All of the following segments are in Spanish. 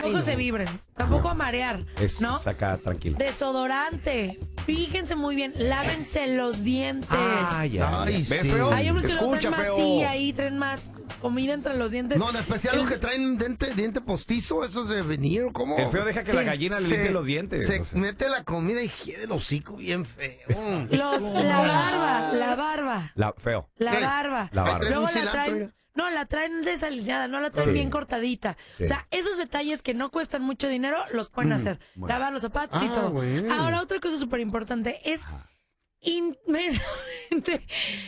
tampoco se vibren, tampoco a marear, Es ¿no? acá tranquilo. Desodorante. Fíjense muy bien, lávense los dientes. Ay, Ay, ¿ves, sí. feo? Hay hombres que lo Escucha, traen más feo. sí, ahí traen más comida entre los dientes. No, en especial los que traen diente postizo, esos de venir, ¿cómo? El feo deja que la gallina le limpie los dientes. Se o sea. mete la comida y hiede el hocico bien feo. La barba. Feo. La ¿Qué? barba. La barba. Luego Un la cilantro, traen. mira. No, la traen desalineada, no la traen Sí. bien cortadita. Sí. O sea, esos detalles que no cuestan mucho dinero, los pueden hacer. bueno. Lavar los zapatos y todo. Bueno. Ahora, otra cosa súper importante es inmensamente...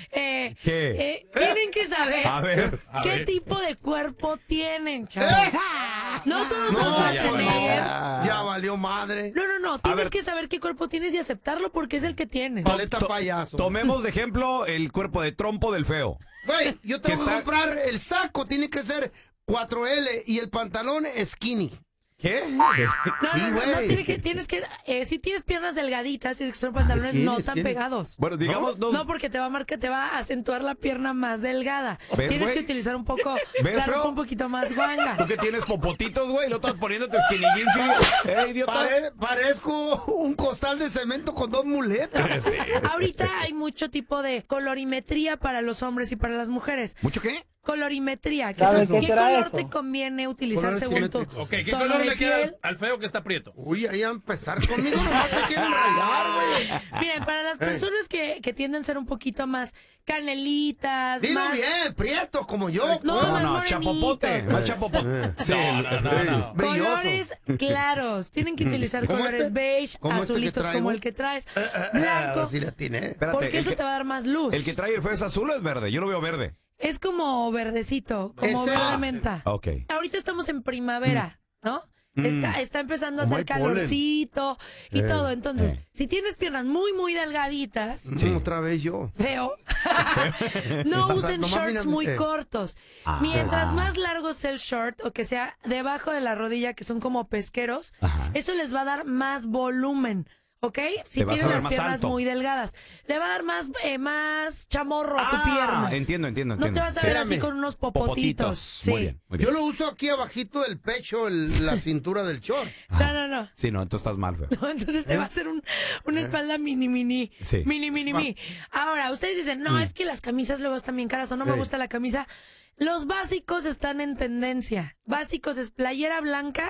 tienen que saber A ver. qué tipo de cuerpo tienen, chavos. No todos vamos a tener... Ya valió madre. No, tienes que saber qué cuerpo tienes y aceptarlo porque es el que tienes. Paleta payaso. Tomemos de ejemplo el cuerpo de trompo del feo. Güey, yo tengo que está- comprar el saco, tiene que ser 4L y el pantalón skinny. ¿Qué? No, güey. tienes que, si tienes piernas delgaditas, tienes que son pantalones Skinny, no tan skinny. pegados. Bueno, digamos dos. No, porque te va a acentuar la pierna más delgada. ¿Ves, Tienes güey? que utilizar un poco, ¿Ves, la feo? ropa un poquito más guanga. Tú que tienes popotitos, güey, no estás poniéndote skinny jeans, ¿sí? Idiota. Parezco un costal de cemento con 2 muletas. Ahorita hay mucho tipo de colorimetría para los hombres y para las mujeres. ¿Mucho qué? Colorimetría, que ¿Sabes son qué qué será color eso? te conviene utilizar Color según tu simétrico. Ok, ¿qué tono color de le queda piel. al feo que está prieto? Uy, ahí a empezar conmigo, nomás se quieren rayar, güey. Miren, para las personas que tienden a ser un poquito más canelitas, Dilo más... bien, prieto como yo. No, pues. más No, morenitos. chapopote. Más chapopote. Sí. No. Brilloso. Colores claros. Tienen que utilizar ¿Cómo colores este? beige, ¿Cómo este que azulitos traigo? como el que traes, blanco, Sí la tiene. Espérate, porque eso te va a dar más luz. El que trae el feo es azul o es verde. Yo lo veo verde. Es como verdecito, como Ese- verde menta. Ok. Ahorita estamos en primavera, ¿no? Está empezando a Como hacer hay polen. calorcito y todo. Entonces, si tienes piernas muy, muy delgaditas, Sí. Otra vez yo. feo, no usen Nomás shorts mírame, muy cortos. Ah. Mientras más largo sea el short o que sea debajo de la rodilla, que son como pesqueros, Ajá. eso les va a dar más volumen. ¿Ok? Si Te vas a tienen ver las más piernas alto. muy delgadas, le va a dar más chamorro a tu pierna. Entiendo. No te vas a ver así Espérame. con unos popotitos. Sí. Muy bien, muy bien. Yo lo uso aquí abajito del pecho, la cintura del short. No. Sí, no, entonces estás mal, feo. No, entonces te va a hacer una espalda mini. Sí. Mini. Ahora, ustedes dicen, no, es que las camisas luego están bien caras o no me Sí. gusta la camisa. Los básicos están en tendencia. Básicos es playera blanca,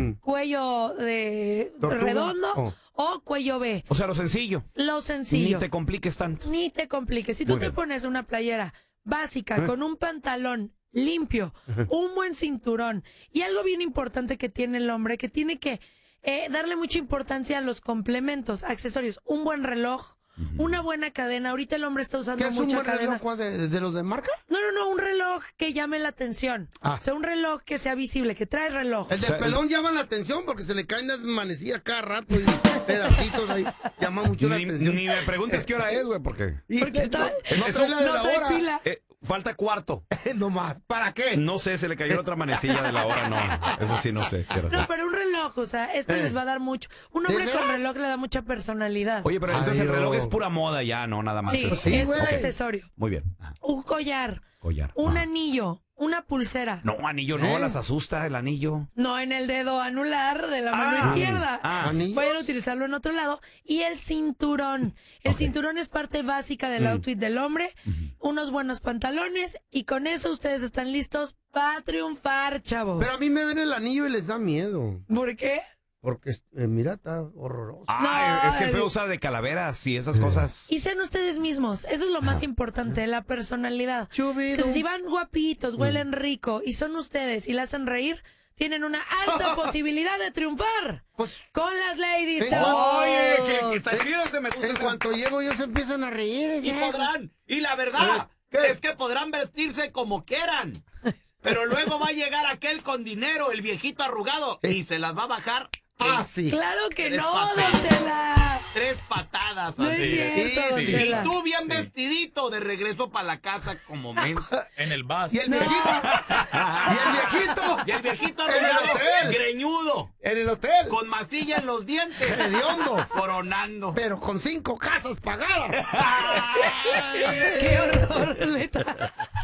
cuello de ¿Tortuga? redondo Oh. o cuello B. O sea, lo sencillo. Lo sencillo. Ni te compliques tanto. Ni te compliques. Si tú Muy te bien. pones una playera básica con un pantalón limpio, un buen cinturón y algo bien importante que tiene el hombre, que tiene que darle mucha importancia a los complementos, accesorios, un buen reloj, una buena cadena. Ahorita el hombre está usando ¿Qué es un mucha buen cadena. reloj Juan, de los de marca? No, un reloj que llame la atención. Ah. O sea, un reloj que sea visible, que trae reloj. El de O sea, pelón llama la atención porque se le caen las manecillas cada rato y pedacitos ahí. Llama mucho la atención. Ni me preguntes qué hora es, güey, porque Y Porque está- no eso- trae la de no la trae hora. pila. falta cuarto. No más. ¿Para qué? No sé, se le cayó la otra manecilla de la hora, no. Eso sí, no sé. qué hora No, sea. pero un reloj, o sea, esto les va a dar mucho. Un hombre ¿De con veras? reloj le da mucha personalidad. Oye, pero entonces el Ay, reloj oh. es pura moda ya, ¿no? Nada más. sí, sí, es un güey. accesorio. Muy bien. Ajá. Un collar, Collar. un Ajá. anillo, una pulsera. No, anillo no, las asusta el anillo. No en el dedo anular de la mano izquierda. ¿Anillos? Pueden utilizarlo en otro lado. Y el cinturón. El Ok. cinturón es parte básica del outfit del hombre. Unos buenos pantalones. Y con eso ustedes están listos para triunfar, chavos. Pero a mí me ven el anillo y les da miedo. ¿Por qué? Porque, mira, está horroroso. Ah, No, es que el feo usa de calaveras y esas cosas. Y sean ustedes mismos. Eso es lo más importante, la personalidad. Chubido. Entonces, si van guapitos, huelen rico y son ustedes y la hacen reír, tienen una alta posibilidad de triunfar Pues, con las ladies, Sí. chavos. Oye, que está chido, se me gusta. en ese- cuanto llego, ellos se empiezan a reír. Y podrán, y la verdad ¿Qué? es que podrán vestirse como quieran. Pero luego va a llegar aquel con dinero, el viejito arrugado, y se las va a bajar Ah, sí. Claro que Eres no, papel. don Tela. 3 patadas. No es así. cierto, don Y Tela. tú bien vestidito de regreso para la casa como mensa. En el bus. Y el viejito. Y el viejito. Y el viejito En el arrugado, hotel. greñudo, En el hotel. con masilla en los dientes, Hediondo. coronando. Pero con 5 casas pagadas. Qué horror, neta.